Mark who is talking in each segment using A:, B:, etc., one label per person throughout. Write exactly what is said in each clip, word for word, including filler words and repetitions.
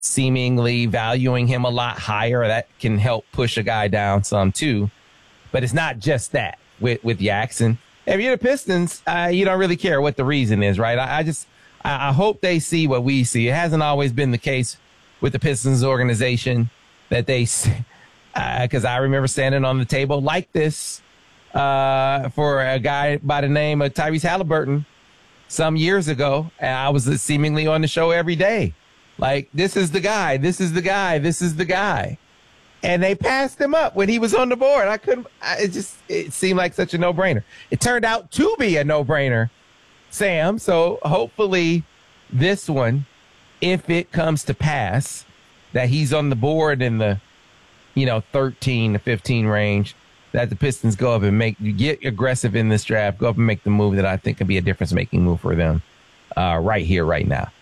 A: seemingly valuing him a lot higher. That can help push a guy down some too. But it's not just that with, with Jackson. If you're the Pistons, uh, you don't really care what the reason is, right? I, I just, I, I hope they see what we see. It hasn't always been the case with the Pistons organization that they, because uh, I remember standing on the table like this uh, for a guy by the name of Tyrese Halliburton some years ago. And I was seemingly on the show every day. Like, this is the guy, this is the guy, this is the guy. And they passed him up when he was on the board. I couldn't, I, it just, it seemed like such a no-brainer. It turned out to be a no-brainer, Sam. So hopefully this one, if it comes to pass, that he's on the board in the, you know, thirteen to fifteen range, that the Pistons go up and make, get aggressive in this draft, go up and make the move that I think can be a difference-making move for them uh, right here, right now.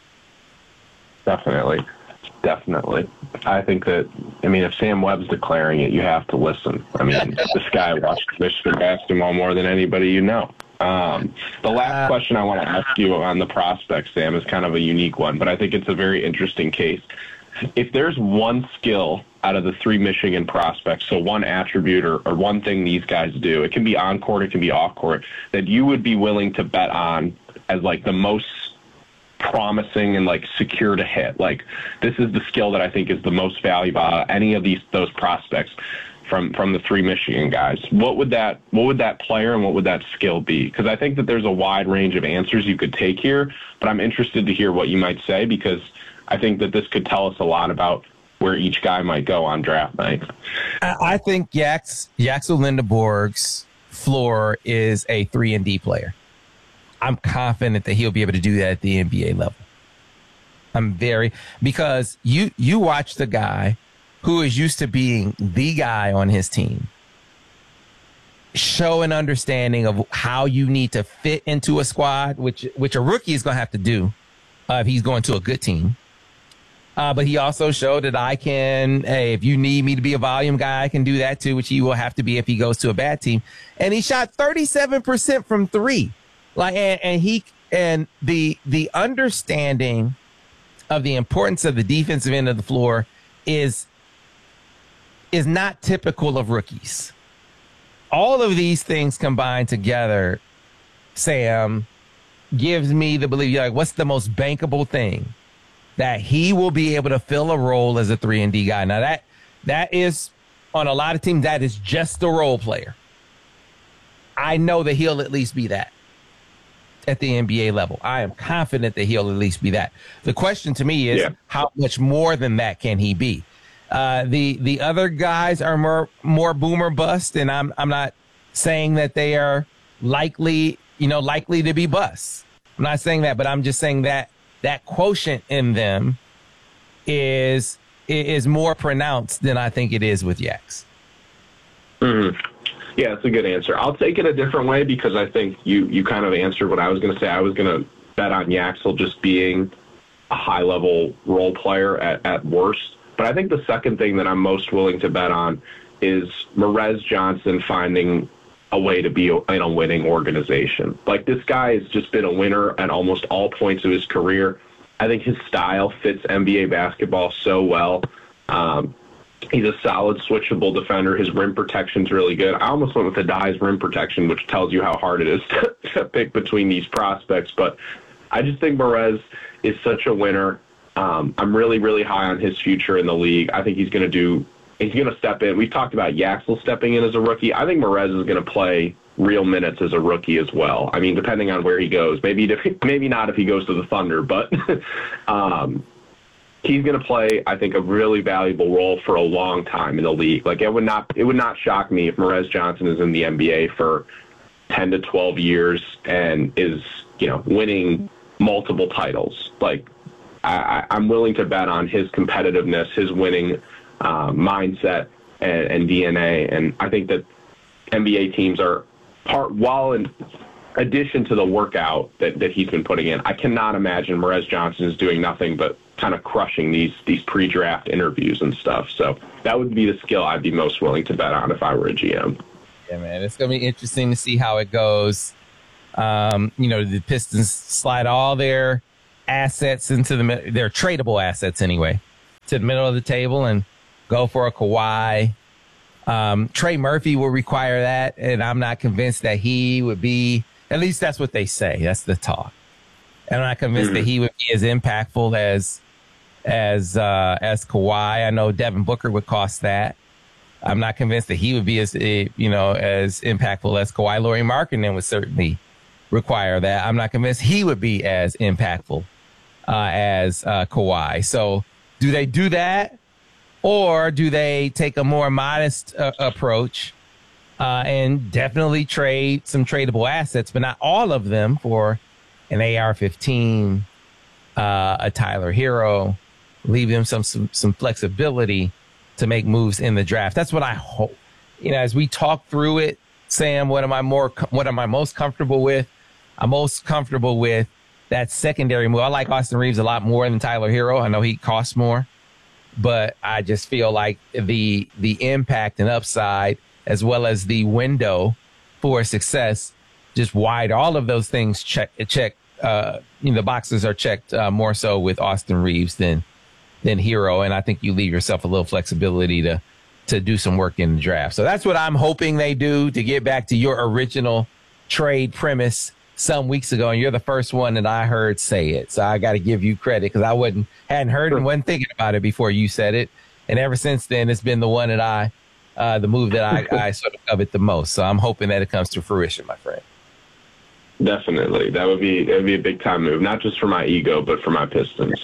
B: Definitely. Definitely. I think that, I mean, if Sam Webb's declaring it, you have to listen. I mean, this guy watched Michigan basketball more than anybody you know. Um, the last question I want to ask you on the prospects, Sam, is kind of a unique one, but I think it's a very interesting case. If there's one skill out of the three Michigan prospects, so one attribute or, or one thing these guys do, it can be on court, it can be off court, that you would be willing to bet on as like the most promising and like secure to hit, like this is the skill that I think is the most valuable out of any of these those prospects from from the three Michigan guys, what would that what would that player and what would that skill be? Because I think that there's a wide range of answers you could take here, but I'm interested to hear what you might say, because I think that this could tell us a lot about where each guy might go on draft night.
A: I think Yax Yaxel Lindeborg's floor is a three and D player. I'm confident that he'll be able to do that at the N B A level. I'm very, because you you watch the guy who is used to being the guy on his team show an understanding of how you need to fit into a squad, which which a rookie is going to have to do uh, if he's going to a good team. Uh, but he also showed that I can, hey, if you need me to be a volume guy, I can do that too, which he will have to be if he goes to a bad team. And he shot thirty-seven percent from three. Like, and, and he, and the, the understanding of the importance of the defensive end of the floor is, is not typical of rookies. All of these things combined together, Sam, gives me the belief, like, what's the most bankable thing? That he will be able to fill a role as a three and D guy. Now that, that is, on a lot of teams, that is just a role player. I know that he'll at least be that at the N B A level. I am confident that he'll at least be that. The question to me is, yeah, how much more than that can he be? Uh, the the other guys are more more boomer bust, and I'm I'm not saying that they are likely, you know, likely to be busts. I'm not saying that, but I'm just saying that that quotient in them is is more pronounced than I think it is with Yax.
B: Mm-hmm. Yeah, it's a good answer. I'll take it a different way, because I think you, you kind of answered what I was going to say. I was going to bet on Yaxel just being a high-level role player at, at worst. But I think the second thing that I'm most willing to bet on is Merez Johnson finding a way to be in a winning organization. Like, this guy has just been a winner at almost all points of his career. I think his style fits N B A basketball so well. Um, he's a solid switchable defender. His rim protection's really good. I almost went with the Dye's rim protection, which tells you how hard it is to, to pick between these prospects. But I just think Merez is such a winner. Um, I'm really, really high on his future in the league. I think he's going to do He's going to step in. We've talked about Yaxel stepping in as a rookie. I think Merez is going to play real minutes as a rookie as well. I mean, depending on where he goes. Maybe maybe not if he goes to the Thunder, but um, he's going to play, I think, a really valuable role for a long time in the league. Like, it would not it would not shock me if Merez Johnson is in the N B A for ten to twelve years and is, you know, winning multiple titles. Like, I, I'm willing to bet on his competitiveness, his winning Uh, mindset and, and D N A, and I think that N B A teams are part, while in addition to the workout that, that he's been putting in, I cannot imagine Merez Johnson is doing nothing but kind of crushing these these pre-draft interviews and stuff. So that would be the skill I'd be most willing to bet on if I were a G M.
A: Yeah, man, it's going to be interesting to see how it goes. Um, you know, the Pistons slide all their assets into the, their tradable assets anyway, to the middle of the table and go for a Kawhi. Um, Trey Murphy will require that, and I'm not convinced that he would be, at least that's what they say. That's the talk. And I'm not convinced mm-hmm. that he would be as impactful as as uh, as Kawhi. I know Devin Booker would cost that. I'm not convinced that he would be as, you know, as impactful as Kawhi. Lauri Markkanen would certainly require that. I'm not convinced he would be as impactful uh, as uh, Kawhi. So do they do that? Or do they take a more modest uh, approach uh, and definitely trade some tradable assets, but not all of them, for an A R fifteen, uh, a Tyler Hero, leave them some, some some flexibility to make moves in the draft? That's what I hope. You know, as we talk through it, Sam, what am I more? What am I most comfortable with? I'm most comfortable with that secondary move. I like Austin Reeves a lot more than Tyler Hero. I know he costs more. But I just feel like the the impact and upside, as well as the window for success, just wide. All of those things check check. Uh, you know, the boxes are checked uh, more so with Austin Reeves than than Hero, and I think you leave yourself a little flexibility to to do some work in the draft. So that's what I'm hoping they do, to get back to your original trade premise some weeks ago, and you're the first one that I heard say it. So I got to give you credit, because I wouldn't hadn't heard and wasn't thinking about it before you said it. And ever since then, it's been the one that I, uh, the move that I, I sort of covet the most. So I'm hoping that it comes to fruition, my friend.
B: Definitely. That would be, that would be a big time move, not just for my ego, but for my Pistons.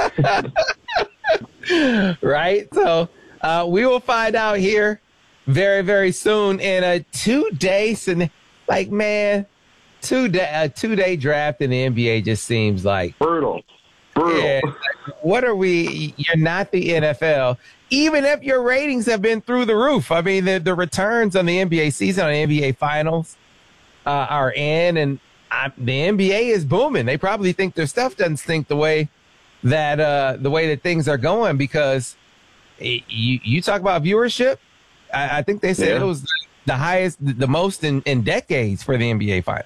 A: Right. So uh, we will find out here very, very soon in a two days. And like, man, Two day, a two day draft in the N B A just seems like
B: brutal. Brutal.
A: Yeah, like, what are we? You're not the N F L, even if your ratings have been through the roof. I mean, the, the returns on the N B A season, on the N B A finals, uh, are in, and I, the N B A is booming. They probably think their stuff doesn't stink the way that uh, the way that things are going, because it, you you talk about viewership. I, I think they said yeah. it was the highest, the most in, in decades for the N B A finals.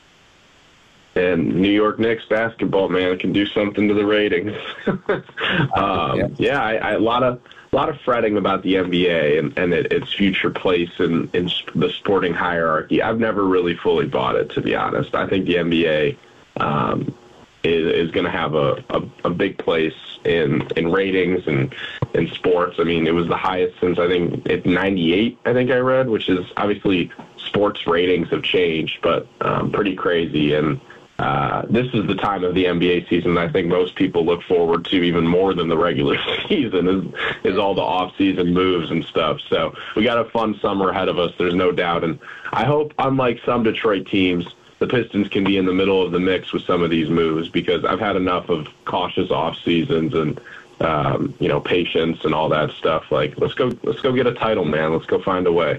B: And New York Knicks basketball, man, can do something to the ratings. um, yeah, yeah I, I, a lot of a lot of fretting about the N B A and, and it, its future place in, in the sporting hierarchy. I've never really fully bought it, to be honest. I think the N B A um, is, is going to have a, a, a big place in in ratings and in sports. I mean, it was the highest since, I think, it's ninety-eight, I think I read, which is obviously sports ratings have changed, but um, pretty crazy. And Uh, this is the time of the N B A season I think most people look forward to even more than the regular season is, is all the off-season moves and stuff. So we got a fun summer ahead of us, there's no doubt. And I hope, unlike some Detroit teams, the Pistons can be in the middle of the mix with some of these moves, because I've had enough of cautious off-seasons and, um, you know, patience and all that stuff. Like, let's go, let's go get a title, man. Let's go find a way.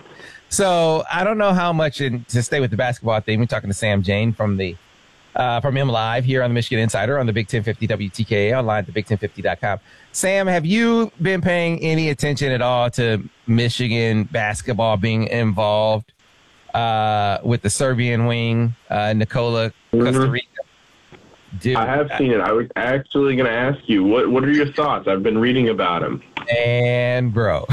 A: So I don't know how much, in, to stay with the basketball theme, we're talking to Sam Jane from the uh, from M Live here on the Michigan Insider on the Big ten fifty W T K A online at the big ten fifty dot com. Sam, have you been paying any attention at all to Michigan basketball being involved uh, with the Serbian wing, uh, Nikola
B: mm-hmm.
A: Costa Rica?
B: Dude, I have seen it. I was actually going to ask you, what what are your thoughts? I've been reading about him.
A: And bro.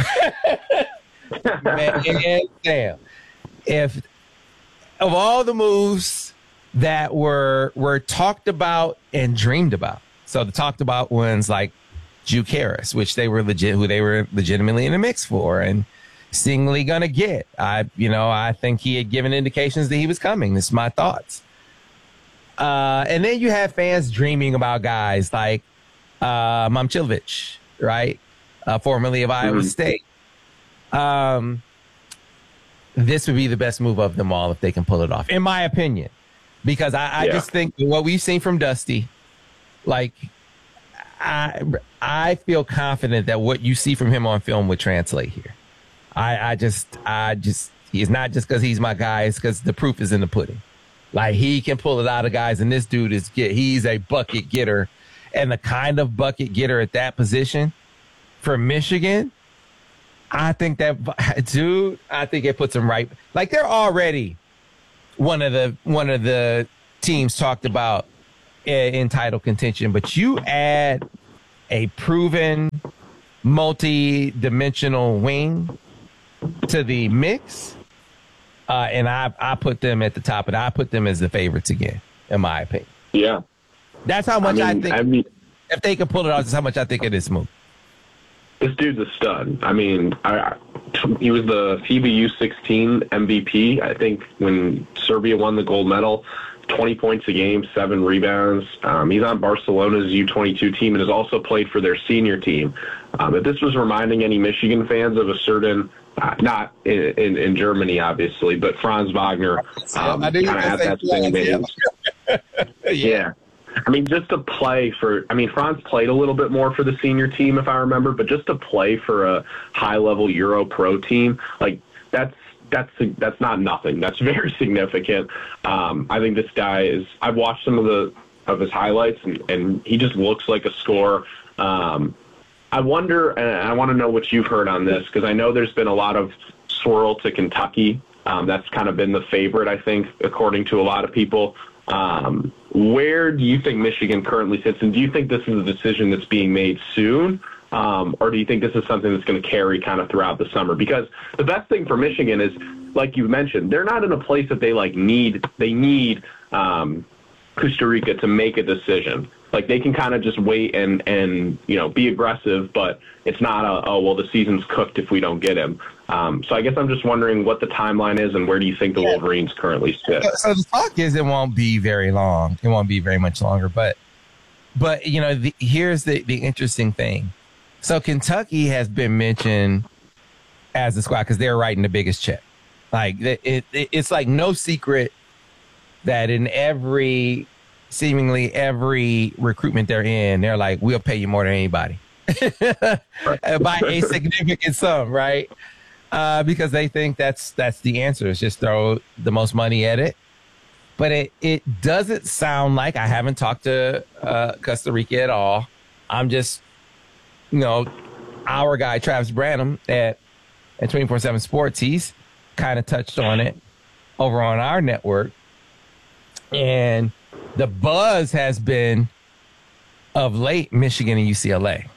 A: Man, damn. If of all the moves that were were talked about and dreamed about, so the talked about ones like Juke Harris, which they were legit, who they were legitimately in the mix for, and seemingly gonna get. I, you know, I think he had given indications that he was coming. This is my thoughts. Uh, and then you have fans dreaming about guys like uh, Momcilovic, right, uh, formerly of Iowa mm-hmm. State. Um, this would be the best move of them all if they can pull it off, in my opinion, because I, I yeah. just think what we've seen from Dusty, like I, I feel confident that what you see from him on film would translate here. I, I just, I just, he's not just because he's my guy; it's because the proof is in the pudding. Like, he can pull it out of guys, and this dude is get, he's a bucket getter, and the kind of bucket getter at that position for Michigan. I think that, dude, I think it puts them right. Like, they're already one of the one of the teams talked about in, in title contention, but you add a proven multi-dimensional wing to the mix. Uh, and I I put them at the top, and I put them as the favorites again, in my opinion.
B: Yeah.
A: That's how much I, mean, I think. I mean, if they can pull it off, that's how much I think it is smooth.
B: This dude's a stud. I mean, I, he was the FIBA U sixteen M V P. I think when Serbia won the gold medal, twenty points a game, seven rebounds. Um, he's on Barcelona's U twenty-two team and has also played for their senior team. Um, if this was reminding any Michigan fans of a certain, uh, not in, in, in Germany, obviously, but Franz Wagner um, kind of had that same age.
A: yeah.
B: yeah. I mean, just to play for, I mean, Franz played a little bit more for the senior team, if I remember, but just to play for a high-level Euro Pro team, like, that's, that's, that's not nothing. That's very significant. Um, I think this guy is, I've watched some of the, of his highlights, and, and he just looks like a scorer. Um, I wonder, and I want to know what you've heard on this, because I know there's been a lot of swirl to Kentucky. Um, that's kind of been the favorite, I think, according to a lot of people. Um, where do you think Michigan currently sits, and do you think this is a decision that's being made soon, um, or do you think this is something that's going to carry kind of throughout the summer? Because the best thing for Michigan is, like you mentioned, they're not in a place that they like need. They need um, Costa Rica to make a decision. Like, they can kind of just wait and and you know be aggressive, but it's not a oh well the season's cooked if we don't get him. Um, so I guess I'm just wondering what the timeline is and where do you think the yeah. Wolverines currently sit?
A: So the talk is it won't be very long. It won't be very much longer. But but you know the, here's the the interesting thing. So Kentucky has been mentioned as the squad because they're writing the biggest check. Like it, it it's like no secret that in every seemingly every recruitment they're in, they're like, we'll pay you more than anybody by a significant sum, right? Uh, because they think that's that's the answer. Is just throw the most money at it. But it, it doesn't sound like, I haven't talked to uh, Costa Rica at all. I'm just, you know, our guy, Travis Branham at, at twenty-four seven Sports, he's kind of touched on it over on our network. And the buzz has been of late Michigan and U C L A.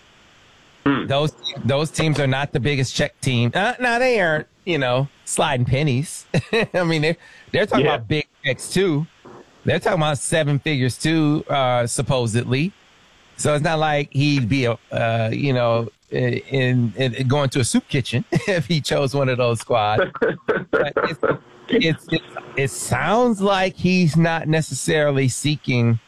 A: Mm. Those those teams are not the biggest check team. Uh, no, they aren't, you know, sliding pennies. I mean, they're, they're talking yeah. about big checks too. They're talking about seven figures too, uh, supposedly. So it's not like he'd be, a, uh, you know, in, in going to a soup kitchen if he chose one of those squads. But it's, it's, it's, it sounds like he's not necessarily seeking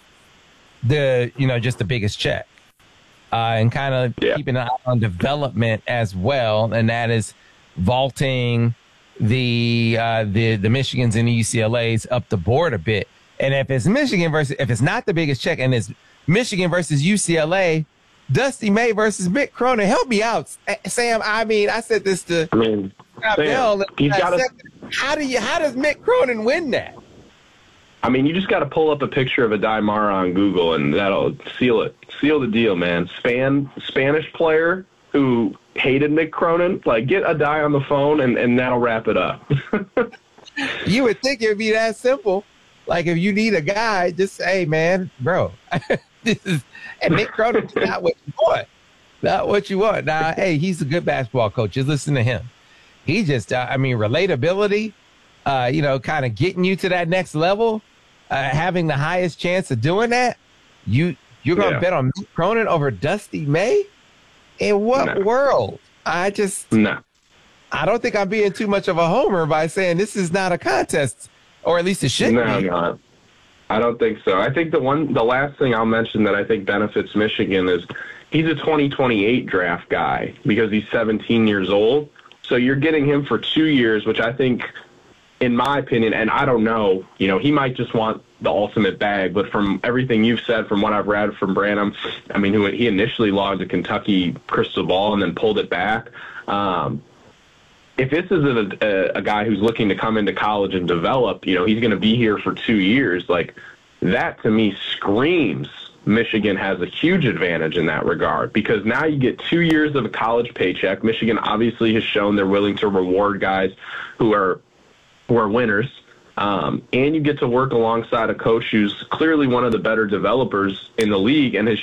A: the, you know, just the biggest check, uh, and kind of yeah. keeping an eye on development as well. And that is vaulting the, uh, the, the Michigans and the U C L A's up the board a bit. And if it's Michigan versus, if it's not the biggest check and it's Michigan versus U C L A, Dusty May versus Mick Cronin. Help me out, Sam. I mean, I said this to
B: I mean, Sam, he's got a,
A: how do you? How does Mick Cronin win that?
B: I mean, you just got to pull up a picture of a Daimara on Google, and that'll seal it. Seal the deal, man. Span Spanish player who hated Mick Cronin. Like, get a die on the phone, and, and that'll wrap it up.
A: You would think it would be that simple. Like, if you need a guy, just say, hey, man, bro, this is, and Mick Cronin is not what you want. Not what you want. Now, hey, he's a good basketball coach. Just listen to him. He just, uh, I mean, relatability, uh, you know, kind of getting you to that next level, uh, having the highest chance of doing that. You, you're going to yeah. bet on Mick Cronin over Dusty May? In what no. world? I just,
B: no.
A: I don't think I'm being too much of a homer by saying this is not a contest. Or at least it should
B: no,
A: be.
B: No, I don't think so. I think the one, the last thing I'll mention that I think benefits Michigan is he's a twenty twenty-eight draft guy because he's seventeen years old. So you're getting him for two years, which I think, in my opinion, and I don't know, you know, he might just want the ultimate bag. But from everything you've said, from what I've read from Branham, I mean, who he initially logged a Kentucky crystal ball and then pulled it back. Um, If this is a, a, a guy who's looking to come into college and develop, you know, he's going to be here for two years. Like, that to me screams Michigan has a huge advantage in that regard because now you get two years of a college paycheck. Michigan obviously has shown they're willing to reward guys who are who are winners, um, and you get to work alongside a coach who's clearly one of the better developers in the league and has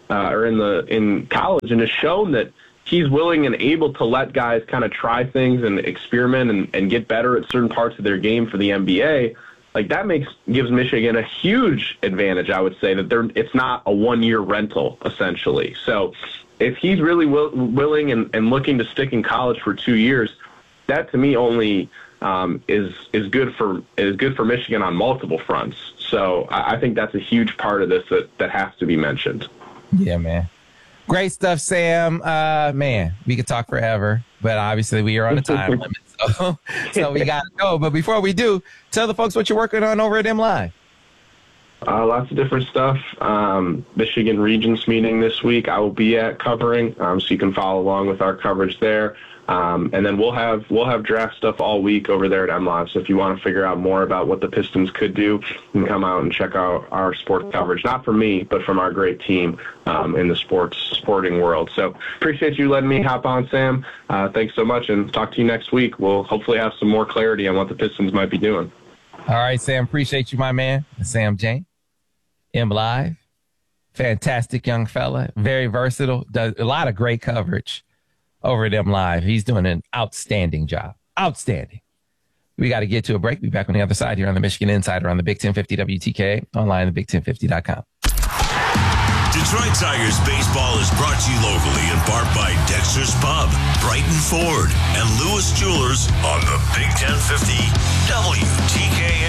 B: uh, or in the in college, and has shown that he's willing and able to let guys kind of try things and experiment and, and get better at certain parts of their game for the N B A. Like, that makes gives Michigan a huge advantage, I would say, that they're it's not a one-year rental, essentially. So if he's really will, willing and, and looking to stick in college for two years, that to me only um, is is good for is good for Michigan on multiple fronts. So I, I think that's a huge part of this that, that has to be mentioned.
A: Yeah, man. Great stuff, Sam. Uh, man, we could talk forever, but obviously we are on a time limit, so, so we got to go. But before we do, tell the folks what you're working on over at M Live.
B: Uh, lots of different stuff. Um, Michigan Regents meeting this week I will be at covering, um, so you can follow along with our coverage there. Um, and then we'll have we'll have draft stuff all week over there at M Live. So if you want to figure out more about what the Pistons could do, you can come out and check out our sports coverage. Not from me, but from our great team um, in the sports sporting world. So appreciate you letting me hop on, Sam. Uh, thanks so much, and talk to you next week. We'll hopefully have some more clarity on what the Pistons might be doing.
A: All right, Sam. Appreciate you, my man. Sam James, M Live, fantastic young fella, very versatile, does a lot of great coverage over at M Live. He's doing an outstanding job. Outstanding. We got to get to a break. Be back on the other side here on the Michigan Insider on the Big ten fifty W T K, online at big ten fifty dot com.
C: Detroit Tigers baseball is brought to you locally in part by Dexter's Pub, Brighton Ford, and Lewis Jewelers on the Big ten fifty W T K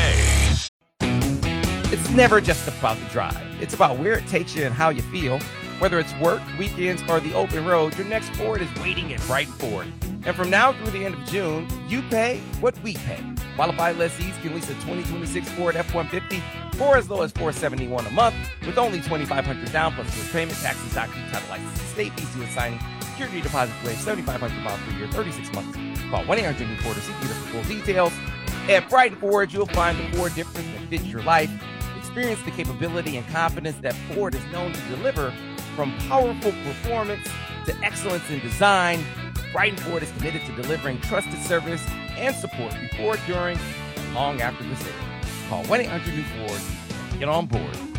C: A.
A: It's never just about the drive. It's about where it takes you and how you feel. Whether it's work, weekends, or the open road, your next Ford is waiting at Brighton Ford. And from now through the end of June, you pay what we pay. Qualified lessees can lease a twenty twenty-six Ford F one fifty for as low as four hundred seventy-one dollars a month with only twenty-five hundred dollars down plus first payment, taxes, document, title license, state fees due at signing, security deposit waived, seventy-five hundred miles per year, thirty-six months. Call one eight hundred Ford or see dealer for full details. At Brighton Ford, you'll find the Ford difference that fits your life. Experience the capability and confidence that Ford is known to deliver. From powerful performance to excellence in design, Brighton Ford is committed to delivering trusted service and support before, during, and long after the sale. Call one eight hundred Ford. Get on board.